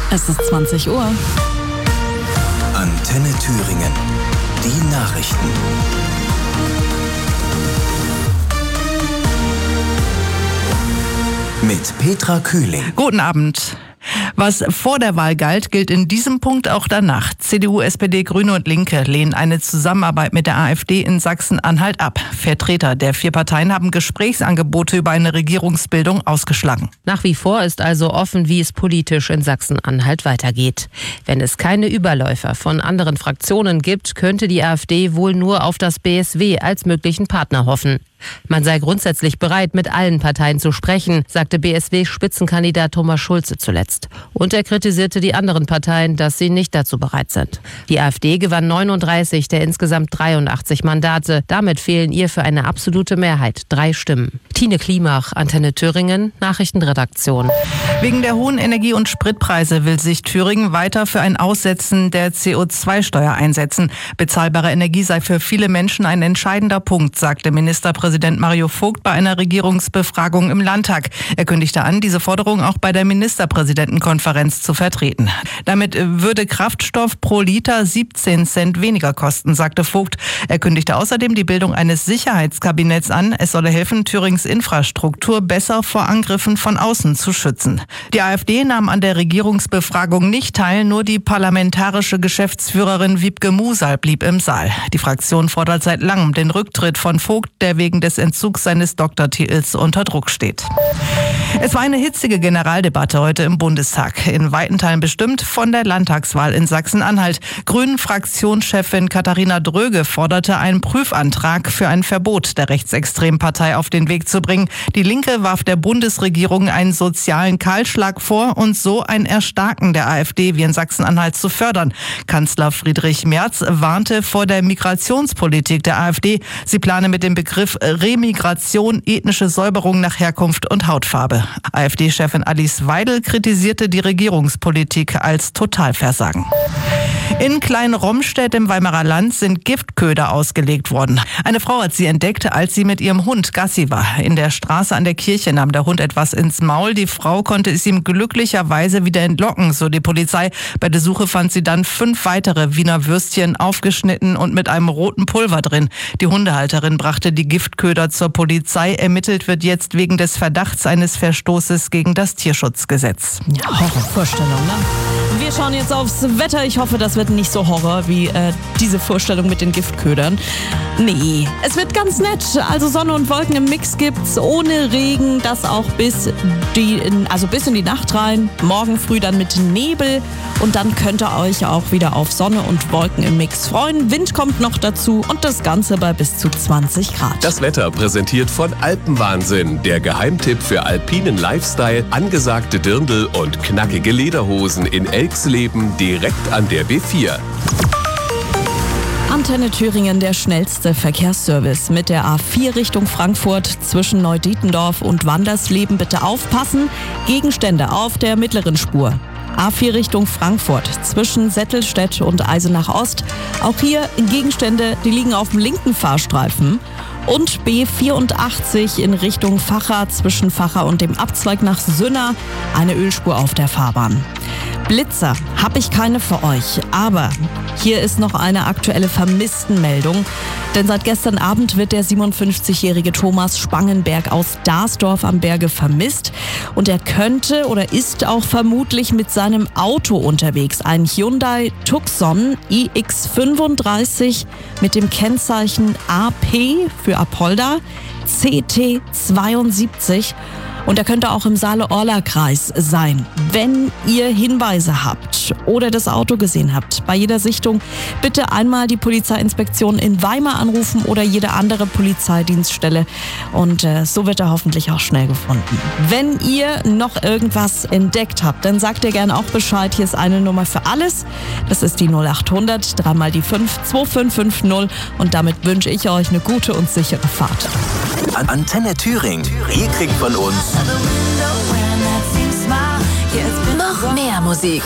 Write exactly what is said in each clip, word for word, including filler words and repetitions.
Es ist zwanzig Uhr. Antenne Thüringen. Die Nachrichten. Mit Petra Kühling. Guten Abend. Was vor der Wahl galt, gilt in diesem Punkt auch danach. C D U, S P D, Grüne und Linke lehnen eine Zusammenarbeit mit der AfD in Sachsen-Anhalt ab. Vertreter der vier Parteien haben Gesprächsangebote über eine Regierungsbildung ausgeschlagen. Nach wie vor ist also offen, wie es politisch in Sachsen-Anhalt weitergeht. Wenn es keine Überläufer von anderen Fraktionen gibt, könnte die AfD wohl nur auf das B S W als möglichen Partner hoffen. Man sei grundsätzlich bereit, mit allen Parteien zu sprechen, sagte B S W-Spitzenkandidat Thomas Schulze zuletzt. Und er kritisierte die anderen Parteien, dass sie nicht dazu bereit sind. Die AfD gewann neununddreißig der insgesamt dreiundachtzig Mandate. Damit fehlen ihr für eine absolute Mehrheit drei Stimmen. Tine Klimach, Antenne Thüringen, Nachrichtenredaktion. Wegen der hohen Energie- und Spritpreise will sich Thüringen weiter für ein Aussetzen der C O zwei Steuer einsetzen. Bezahlbare Energie sei für viele Menschen ein entscheidender Punkt, sagte Ministerpräsident Mario Vogt bei einer Regierungsbefragung im Landtag. Er kündigte an, diese Forderung auch bei der Ministerpräsidentenkonferenz zu vertreten. Damit würde Kraftstoff pro Liter siebzehn Cent weniger kosten, sagte Vogt. Er kündigte außerdem die Bildung eines Sicherheitskabinetts an. Es solle helfen, Thürings Infrastruktur besser vor Angriffen von außen zu schützen. Die AfD nahm an der Regierungsbefragung nicht teil, nur die parlamentarische Geschäftsführerin Wiebke Musal blieb im Saal. Die Fraktion fordert seit langem den Rücktritt von Vogt, der wegen des Entzugs seines Doktortitels unter Druck steht. Es war eine hitzige Generaldebatte heute im Bundestag, in weiten Teilen bestimmt von der Landtagswahl in Sachsen-Anhalt. Grünen-Fraktionschefin Katharina Dröge forderte einen Prüfantrag für ein Verbot der rechtsextremen Partei auf den Weg zu bringen. Die Linke warf der Bundesregierung einen sozialen Kahlschlag vor und so ein Erstarken der AfD wie in Sachsen-Anhalt zu fördern. Kanzler Friedrich Merz warnte vor der Migrationspolitik der AfD. Sie plane mit dem Begriff Remigration ethnische Säuberung nach Herkunft und Hautfarbe. AfD-Chefin Alice Weidel kritisierte die Regierungspolitik als Totalversagen. In Klein-Romstedt im Weimarer Land sind Giftköder ausgelegt worden. Eine Frau hat sie entdeckt, als sie mit ihrem Hund Gassi war. In der Straße an der Kirche nahm der Hund etwas ins Maul. Die Frau konnte es ihm glücklicherweise wieder entlocken, so die Polizei. Bei der Suche fand sie dann fünf weitere Wiener Würstchen aufgeschnitten und mit einem roten Pulver drin. Die Hundehalterin brachte die Giftköder zur Polizei. Ermittelt wird jetzt wegen des Verdachts eines Verstoßes gegen das Tierschutzgesetz. Ja, Horrorvorstellung, ne? Wir schauen jetzt aufs Wetter. Ich hoffe, das wird nicht so Horror wie äh, diese Vorstellung mit den Giftködern. Nee, es wird ganz nett. Also Sonne und Wolken im Mix gibt's, ohne Regen. Das auch bis, die, also bis in die Nacht rein. Morgen früh dann mit Nebel. Und dann könnt ihr euch auch wieder auf Sonne und Wolken im Mix freuen. Wind kommt noch dazu und das Ganze bei bis zu zwanzig Grad. Das Wetter präsentiert von Alpenwahnsinn. Der Geheimtipp für alpinen Lifestyle, angesagte Dirndl und knackige Lederhosen in Elxleben direkt an der B vier. Antenne Thüringen, der schnellste Verkehrsservice mit der A vier Richtung Frankfurt zwischen Neudietendorf und Wandersleben. Bitte aufpassen, Gegenstände auf der mittleren Spur. A vier Richtung Frankfurt zwischen Settelstedt und Eisenach Ost. Auch hier Gegenstände, die liegen auf dem linken Fahrstreifen. Und B vierundachtzig in Richtung Vacha zwischen Vacha und dem Abzweig nach Sünna. Eine Ölspur auf der Fahrbahn. Blitzer habe ich keine für euch, aber hier ist noch eine aktuelle Vermisstenmeldung. Denn seit gestern Abend wird der siebenundfünfzigjährige Thomas Spangenberg aus Darsdorf am Berge vermisst. Und er könnte oder ist auch vermutlich mit seinem Auto unterwegs. Ein Hyundai Tucson i X fünfunddreißig mit dem Kennzeichen A P für Apolda C T zweiundsiebzig. Und er könnte auch im Saale-Orla-Kreis sein. Wenn ihr Hinweise habt oder das Auto gesehen habt, bei jeder Sichtung bitte einmal die Polizeiinspektion in Weimar anrufen oder jede andere Polizeidienststelle. Und äh, so wird er hoffentlich auch schnell gefunden. Wenn ihr noch irgendwas entdeckt habt, dann sagt ihr gerne auch Bescheid. Hier ist eine Nummer für alles. Das ist die null achthundert, dreimal die fünf, zwei fünf fünf null. Und damit wünsche ich euch eine gute und sichere Fahrt. Antenne Thüringen. Ihr kriegt von uns noch mehr Musik.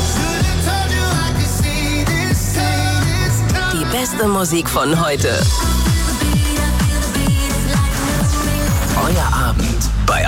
Die beste Musik von heute. Euer Abend bei